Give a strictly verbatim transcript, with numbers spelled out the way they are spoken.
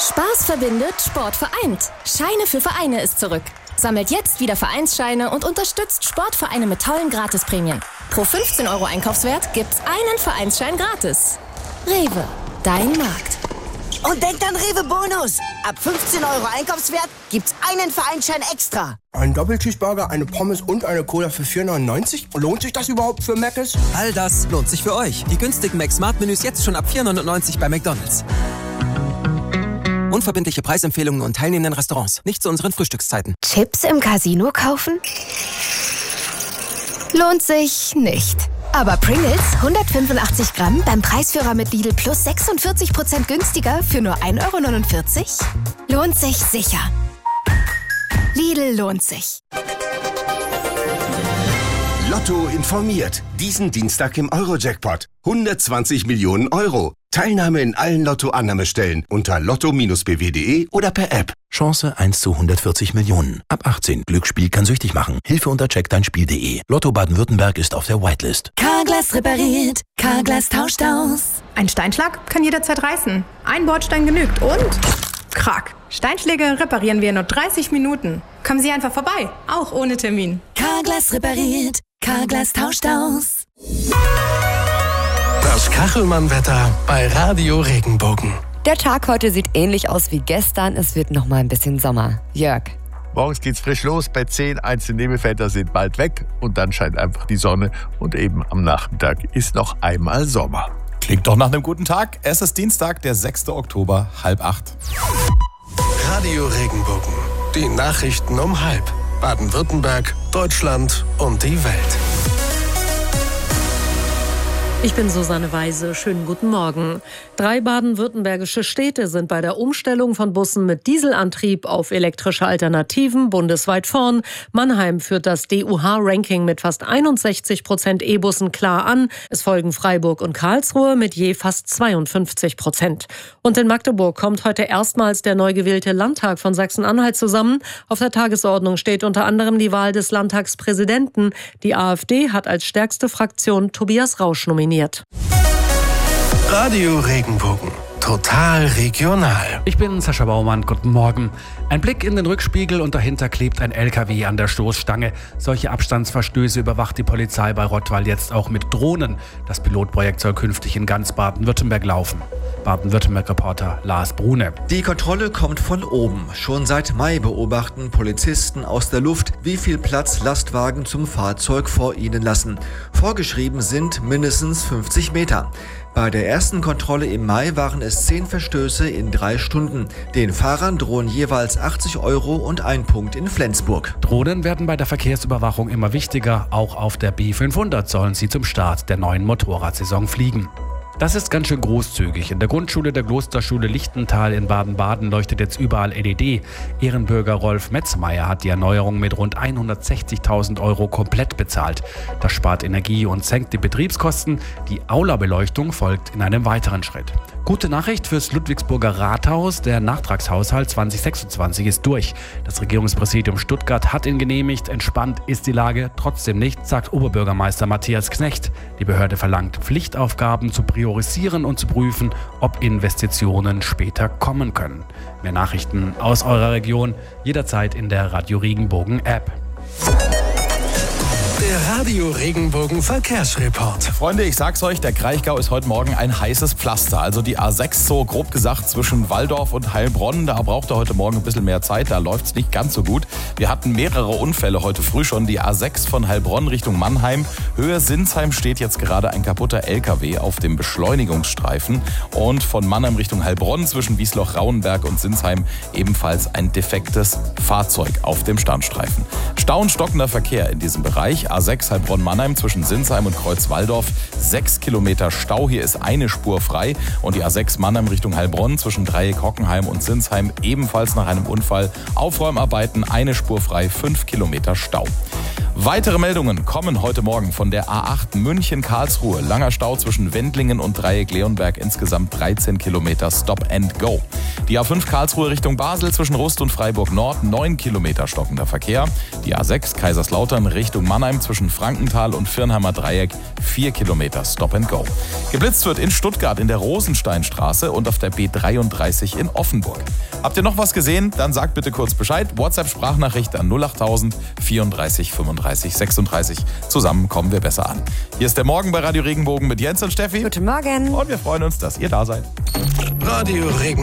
Spaß verbindet, Sport vereint. Scheine für Vereine ist zurück. Sammelt jetzt wieder Vereinsscheine und unterstützt Sportvereine mit tollen Gratisprämien. Pro fünfzehn Euro Einkaufswert gibt's einen Vereinsschein gratis. Rewe, dein Markt. Und denkt an Rewe Bonus. Ab fünfzehn Euro Einkaufswert gibt's einen Vereinsschein extra. Ein Doppelcheeseburger, eine Pommes und eine Cola für vier neunundneunzig? Lohnt sich das überhaupt für Mc's? All das lohnt sich für euch. Die günstigen Mac-Smart-Menüs jetzt schon ab vier neunundneunzig bei McDonald's. Unverbindliche Preisempfehlungen und teilnehmenden Restaurants. Nicht zu unseren Frühstückszeiten. Chips im Casino kaufen? Lohnt sich nicht. Aber Pringles hundertfünfundachtzig Gramm beim Preisführer mit Lidl Plus sechsundvierzig Prozent günstiger für nur ein Euro neunundvierzig? Lohnt sich sicher. Lidl lohnt sich. Lotto informiert. Diesen Dienstag im Euro-Jackpot. hundertzwanzig Millionen Euro. Teilnahme in allen Lotto-Annahmestellen unter lotto b w punkt de oder per App. Chance eins zu hundertvierzig Millionen. Ab achtzehn. Glücksspiel kann süchtig machen. Hilfe unter check dein spiel punkt de. Lotto Baden-Württemberg ist auf der Whitelist. Carglass repariert. Carglass tauscht aus. Ein Steinschlag kann jederzeit reißen. Ein Bordstein genügt und... Krack. Steinschläge reparieren wir in nur dreißig Minuten. Kommen Sie einfach vorbei, auch ohne Termin. Carglass repariert. Carglass tauscht aus. Das Kachelmann-Wetter bei Radio Regenbogen. Der Tag heute sieht ähnlich aus wie gestern. Es wird noch mal ein bisschen Sommer. Jörg. Morgens geht's frisch los bei zehn. Einzelne Nebelfelder sind bald weg und dann scheint einfach die Sonne. Und eben am Nachmittag ist noch einmal Sommer. Klingt doch nach einem guten Tag. Es ist Dienstag, der sechster Oktober, halb acht. Radio Regenbogen. Die Nachrichten um halb. Baden-Württemberg, Deutschland und die Welt. Ich bin Susanne Weise. Schönen guten Morgen. Drei baden-württembergische Städte sind bei der Umstellung von Bussen mit Dieselantrieb auf elektrische Alternativen bundesweit vorn. Mannheim führt das D U H-Ranking mit fast einundsechzig Prozent E-Bussen klar an. Es folgen Freiburg und Karlsruhe mit je fast zweiundfünfzig Prozent. Und in Magdeburg kommt heute erstmals der neu gewählte Landtag von Sachsen-Anhalt zusammen. Auf der Tagesordnung steht unter anderem die Wahl des Landtagspräsidenten. Die AfD hat als stärkste Fraktion Tobias Rausch nominiert. Radio Regenbogen. Total regional. Ich bin Sascha Baumann. Guten Morgen. Ein Blick in den Rückspiegel und dahinter klebt ein L K W an der Stoßstange. Solche Abstandsverstöße überwacht die Polizei bei Rottweil jetzt auch mit Drohnen. Das Pilotprojekt soll künftig in ganz Baden-Württemberg laufen. Baden-Württemberg-Reporter Lars Brune. Die Kontrolle kommt von oben. Schon seit Mai beobachten Polizisten aus der Luft, wie viel Platz Lastwagen zum Fahrzeug vor ihnen lassen. Vorgeschrieben sind mindestens fünfzig Meter. Bei der ersten Kontrolle im Mai waren es zehn Verstöße in drei Stunden. Den Fahrern drohen jeweils achtzig Euro und ein Punkt in Flensburg. Drohnen werden bei der Verkehrsüberwachung immer wichtiger. Auch auf der B fünfhundert sollen sie zum Start der neuen Motorradsaison fliegen. Das ist ganz schön großzügig. In der Grundschule der Klosterschule Lichtental in Baden-Baden leuchtet jetzt überall L E D. Ehrenbürger Rolf Metzmeier hat die Erneuerung mit rund hundertsechzigtausend Euro komplett bezahlt. Das spart Energie und senkt die Betriebskosten. Die Aula-Beleuchtung folgt in einem weiteren Schritt. Gute Nachricht fürs Ludwigsburger Rathaus. Der Nachtragshaushalt zwanzig sechsundzwanzig ist durch. Das Regierungspräsidium Stuttgart hat ihn genehmigt. Entspannt ist die Lage trotzdem nicht, sagt Oberbürgermeister Matthias Knecht. Die Behörde verlangt, Pflichtaufgaben zu priorisieren und zu prüfen, ob Investitionen später kommen können. Mehr Nachrichten aus eurer Region jederzeit in der Radio Regenbogen App. Der Radio Regenbogen Verkehrsreport. Freunde, ich sag's euch, der Kraichgau ist heute Morgen ein heißes Pflaster. Also die A sechs, so grob gesagt, zwischen Walldorf und Heilbronn. Da braucht er heute Morgen ein bisschen mehr Zeit, da läuft's nicht ganz so gut. Wir hatten mehrere Unfälle heute früh schon. Die A sechs von Heilbronn Richtung Mannheim. Höhe Sinsheim steht jetzt gerade ein kaputter L K W auf dem Beschleunigungsstreifen. Und von Mannheim Richtung Heilbronn zwischen Wiesloch-Rauenberg und Sinsheim ebenfalls ein defektes Fahrzeug auf dem Standstreifen. Stau und stockender Verkehr in diesem Bereich. A sechs Heilbronn-Mannheim zwischen Sinsheim und Kreuzwalldorf. Sechs Kilometer Stau, hier ist eine Spur frei. Und die A sechs Mannheim Richtung Heilbronn zwischen Dreieck Hockenheim und Sinsheim ebenfalls nach einem Unfall. Aufräumarbeiten, eine Spur frei, fünf Kilometer Stau. Weitere Meldungen kommen heute Morgen von der A acht München-Karlsruhe. Langer Stau zwischen Wendlingen und Dreieck-Leonberg, insgesamt dreizehn Kilometer Stop and Go. Die A fünf Karlsruhe Richtung Basel zwischen Rust und Freiburg Nord, neun Kilometer stockender Verkehr. Die A sechs Kaiserslautern Richtung Mannheim Mannheim zwischen Frankenthal und Firnheimer Dreieck vier Kilometer Stop and Go. Geblitzt wird in Stuttgart in der Rosensteinstraße und auf der B dreiunddreißig in Offenburg. Habt ihr noch was gesehen? Dann sagt bitte kurz Bescheid. WhatsApp-Sprachnachricht an null acht tausend vierunddreißig fünfunddreißig sechsunddreißig. Zusammen kommen wir besser an. Hier ist der Morgen bei Radio Regenbogen mit Jens und Steffi. Guten Morgen. Und wir freuen uns, dass ihr da seid. Radio Regenbogen.